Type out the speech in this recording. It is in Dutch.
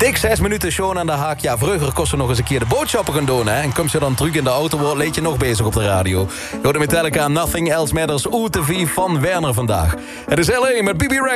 Dik 6 minuten show aan de haak. Ja, vroeger kost ze nog eens een keer de boodschappen gaan doen, hè. En kom je dan terug in de auto, leed je nog bezig op de radio. Je hoort de Metallica Nothing Else Matters, OTV van Werner vandaag. Het is LA met BB Rex.